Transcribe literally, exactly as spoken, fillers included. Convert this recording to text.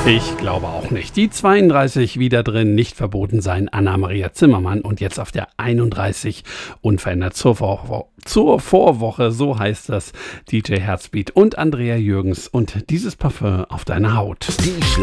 Ich glaube auch nicht. Die zweiunddreißig wieder drin, nicht verboten sein, Anna-Maria Zimmermann. Und jetzt auf der einunddreißig unverändert zur, Vor- zur Vorwoche, so heißt das, D J Herzbeat und Andrea Jürgens und dieses Parfüm auf deiner Haut. Die